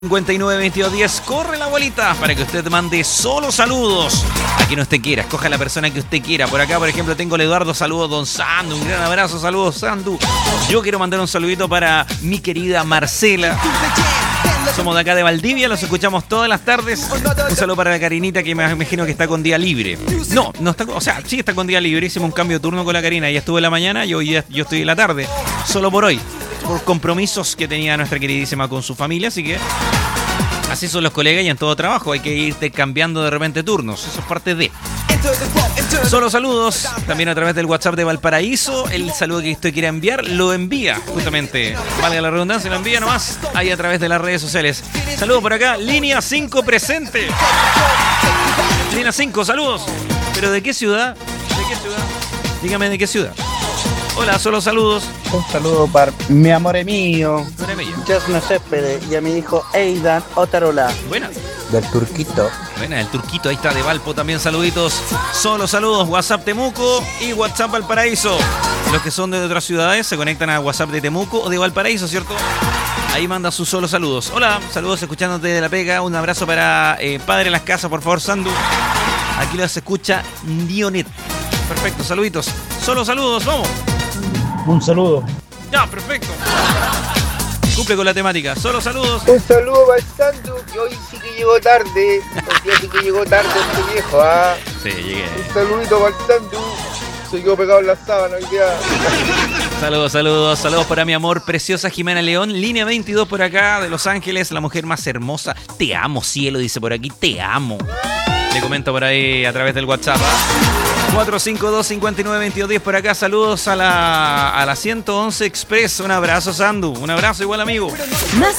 592210, corre la bolita para que usted mande solo saludos a quien usted quiera, escoja a la persona que usted quiera. Por acá, por ejemplo, tengo el Eduardo, saludos don Sandu, un gran abrazo, saludos Sandu. Yo quiero mandar un saludito para mi querida Marcela. Somos de acá de Valdivia, los escuchamos todas las tardes. Un saludo para la Karinita, que me imagino que está con día libre. No está, o sea, sí está con día libre. Hicimos un cambio de turno con la Karina. Ella estuvo en la mañana y yo estoy en la tarde. Solo por hoy, por compromisos que tenía nuestra queridísima con su familia. Así que así son los colegas y en todo trabajo. Hay que irte cambiando de repente turnos. Eso es parte de... Solo saludos, también a través del WhatsApp de Valparaíso. El saludo que usted quiera enviar, lo envía justamente, valga la redundancia, lo envía nomás ahí a través de las redes sociales. Saludos por acá, Línea 5 presente. Línea 5, saludos. ¿Pero de qué ciudad? ¿De qué ciudad? Dígame de qué ciudad. Hola, solo saludos. Un saludo para mi amor mío, Jasna Céspedes, y a mi hijo Aidan Otarola. Buena. Del Turquito. Buena, el Turquito, ahí está, de Valpo también, saluditos. Solo saludos, WhatsApp Temuco y WhatsApp Valparaíso. Los que son de otras ciudades se conectan a WhatsApp de Temuco o de Valparaíso, ¿cierto? Ahí manda sus solo saludos. Hola, saludos escuchándote de La Pega. Un abrazo para Padre Las Casas, por favor, Sandu. Aquí los escucha Dionet. Perfecto, saluditos. Solo saludos, vamos. Un saludo. Ya, perfecto. Cumple con la temática. Solo saludos. Un saludo para el Sandu, que hoy sí que llegó tarde. Hoy día sí que llegó tarde este viejo, ¿ah? Sí, llegué. Un saludito para el Sandu. Se quedó pegado en la sábana hoy día. Saludos para mi amor preciosa Jimena León. Línea 22 por acá de Los Ángeles, la mujer más hermosa. Te amo, cielo, dice por aquí. Te amo. Le comento por ahí a través del WhatsApp. 452-592210 por acá. Saludos a la 111 Express. Un abrazo, Sandu. Un abrazo igual, amigo. Más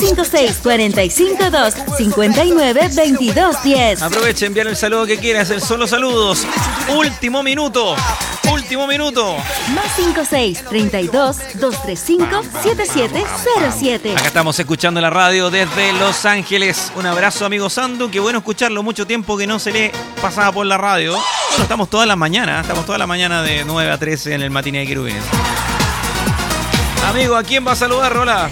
56-452-59-2210. Aproveche, enviar el saludo que quieras. El solo saludos. Último minuto. Más 56-32-235-7707. Acá estamos escuchando la radio desde Los Ángeles. Un abrazo, amigo Sandu. Qué bueno escucharlo. Mucho tiempo que no se le pasaba por la radio. Bueno, estamos toda la mañana. Estamos toda la mañana de 9 a 13 en el Matiné de Querubines. Amigo, ¿a quién va a saludar, Rola?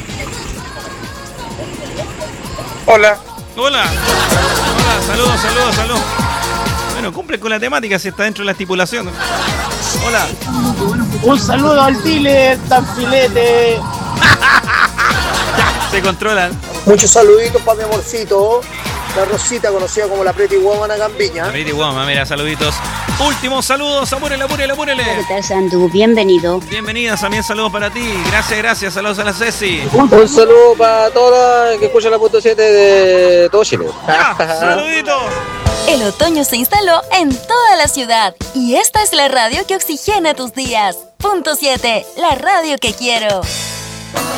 Hola. Hola, saludos. Bueno, cumple con la temática si está dentro de la estipulación. Hola. Un saludo al dealer, tan filete. Ya, se controlan. Muchos saluditos para mi amorcito, la Rosita, conocida como la Pretty Woman acá en Viña. Pretty Woman, mira, saluditos. Últimos saludos, apúrele. ¿Qué tal, Sandu? Bienvenido. Bienvenidas, también saludos para ti. Gracias, saludos a la Ceci. Un saludo para todas que escuchan la punto 7 de todo Chile. Ya, saluditos. El otoño se instaló en toda la ciudad y esta es la radio que oxigena tus días. Punto 7, la radio que quiero.